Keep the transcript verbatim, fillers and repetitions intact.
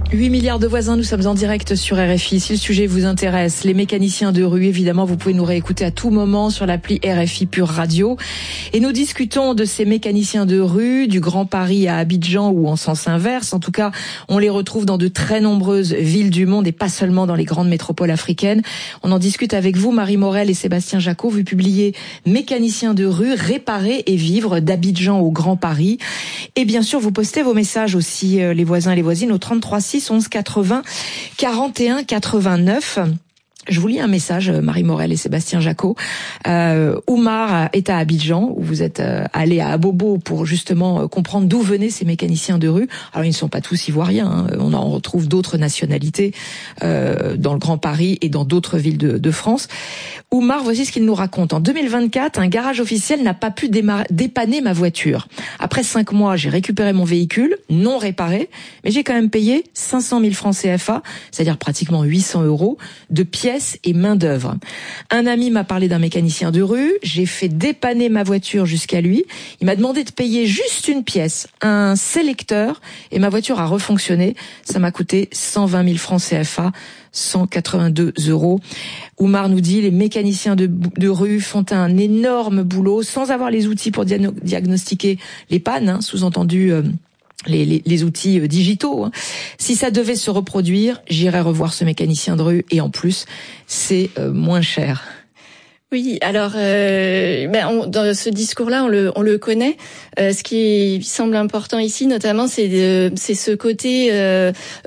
huit milliards de voisins, nous sommes en direct sur R F I. Si le sujet vous intéresse, les mécaniciens de rue, évidemment, vous pouvez nous réécouter à tout moment sur l'appli R F I Pure Radio. Et nous discutons de ces mécaniciens de rue, du Grand Paris à Abidjan ou en sens inverse. En tout cas, on les retrouve dans de très nombreuses villes du monde et pas seulement dans les grandes métropoles africaines. On en discute avec vous, Marie Morel et Sébastien Jacot. Vous publiez Mécaniciens de rue, réparer et vivre d'Abidjan au Grand Paris. Et bien sûr, vous postez vos messages aussi, les voisins et les voisines, au trente-trois six onze quatre-vingts quarante et un quatre-vingt-neuf. Je vous lis un message, Marie Morel et Sébastien Jacot. Euh, Oumar est à Abidjan, où vous êtes euh, allé à Abobo pour justement euh, comprendre d'où venaient ces mécaniciens de rue. Alors, ils ne sont pas tous ivoiriens, hein. On en retrouve d'autres nationalités euh, dans le Grand Paris et dans d'autres villes de, de France. Oumar, voici ce qu'il nous raconte. En deux mille vingt-quatre, un garage officiel n'a pas pu démarrer, dépanner ma voiture. Après cinq mois, j'ai récupéré mon véhicule, non réparé, mais j'ai quand même payé cinq cent mille francs C F A, c'est-à-dire pratiquement huit cents euros, de pièces et main d'œuvre. Un ami m'a parlé d'un mécanicien de rue, j'ai fait dépanner ma voiture jusqu'à lui, il m'a demandé de payer juste une pièce, un sélecteur, et ma voiture a refonctionné, ça m'a coûté cent vingt mille francs C F A, cent quatre-vingt-deux euros. Oumar nous dit, les mécaniciens de, de rue font un énorme boulot sans avoir les outils pour diagno- diagnostiquer les pannes, hein, sous-entendu euh, Les, les, les outils euh, digitaux. Hein. Si ça devait se reproduire, j'irais revoir ce mécanicien de rue et en plus, c'est euh, moins cher. Oui, alors euh, ben on, dans ce discours-là, on le, on le connaît. Euh, ce qui semble important ici, notamment, c'est, de, c'est ce côté euh,